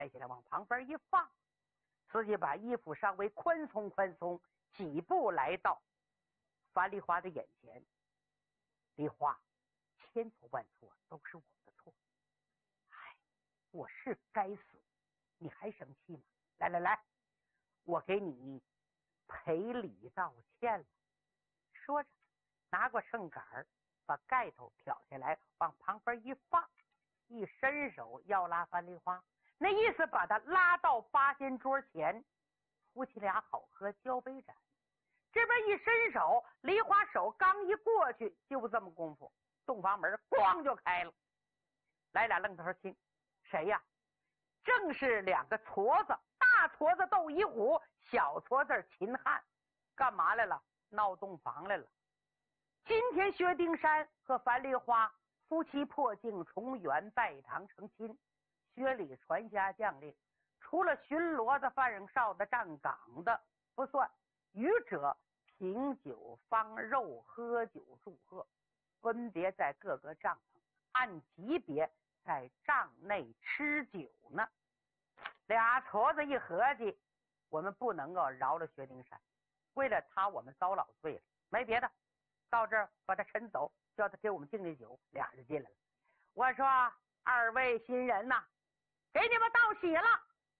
摘下来往旁边一放，自己把衣服稍微宽松，几步来到樊梨花的眼前。梨花，千错万错都是我的错，我是该死，你还生气吗？来，我给你赔礼道歉了。说着拿过秤杆，把盖头挑下来往旁边一放，一伸手要拉樊梨花，那意思把他拉到八仙桌前，夫妻俩好喝交杯盏。这边一伸手，梨花手刚一过去，就这么功夫，洞房门咣就开了。来俩愣头青，谁呀？正是两个矬子，大矬子斗一虎，小矬子秦汉。干嘛来了？闹洞房来了。今天薛丁山和樊梨花夫妻破镜重圆，拜堂成亲。薛礼传下将令，除了巡逻的、犯哨的、站岗的不算，余者品酒方肉，喝酒祝贺，分别在各个帐篷按级别在帐内吃酒呢。俩矬子一合计，我们不能够饶了薛丁山，为了他我们遭老罪了，没别的，到这儿把他抻走，叫他给我们敬这酒。俩人进来了，我说二位新人呐，给你们道喜了。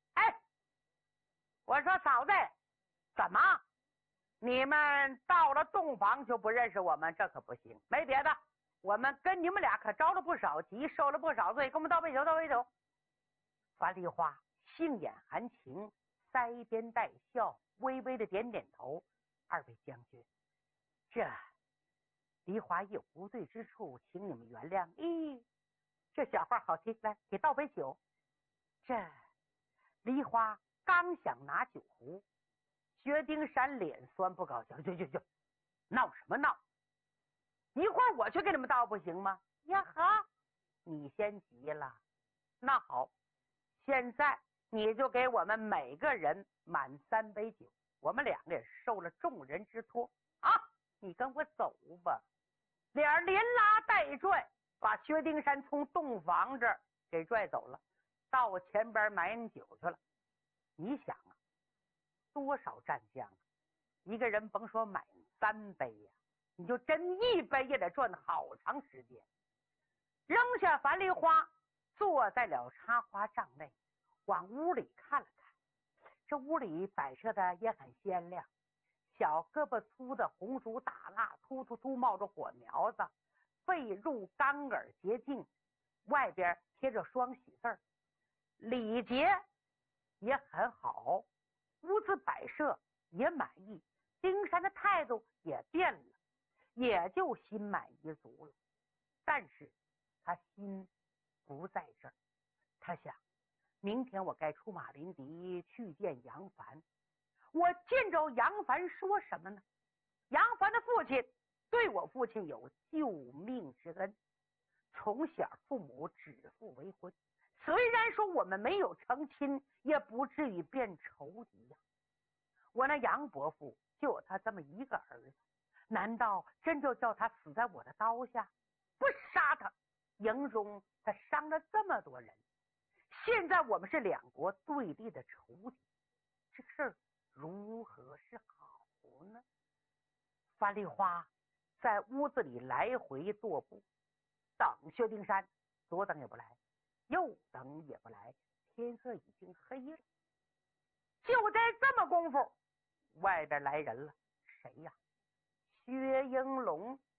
我说嫂子，怎么你们到了洞房就不认识我们？这可不行，没别的，我们跟你们俩可着了不少急，受了不少罪，给我们倒杯酒，倒杯酒。樊梨花杏眼含情，腮边带笑，微微的点点头。二位将军，这梨花有不对之处，请你们原谅。咦，这小话好听，来给倒杯酒。这梨花刚想拿酒壶，薛丁山脸酸不高兴，就闹什么闹？一会儿我去给你们倒不行吗？呀哈，你先急了。那好，现在你就给我们每个人满3杯酒，我们两个也受了众人之托啊！你跟我走吧。俩人连拉带拽，把薛丁山从洞房这儿给拽走了，到前边买人酒去了。你想啊，多少战将啊，一个人甭说买3杯呀，你就真1杯也得转好长时间。扔下樊梨花，坐在了插花帐内，往屋里看了看。这屋里摆设的也很鲜亮，小胳膊粗的红烛大蜡，突冒着火苗子，沸入钢耳洁净，外边贴着双喜字，礼节也很好，屋子摆设也满意，丁山的态度也变了，也就心满意足了。但是他心不在这儿，他想明天我该出马临敌去见杨凡。我见着杨凡说什么呢？杨凡的父亲对我父亲有救命之恩，从小父母指腹为婚，虽然说我们没有成亲，也不至于变仇敌呀。我那杨伯父就有他这么一个儿子，难道真就叫他死在我的刀下？不杀他，营中他伤了这么多人，现在我们是两国对立的仇敌，这事儿如何是好呢？樊梨花在屋子里来回踱步，等薛丁山，左等也不来，右等也不来，天色已经黑了。就在这么功夫，外边来人了。谁呀？薛英龙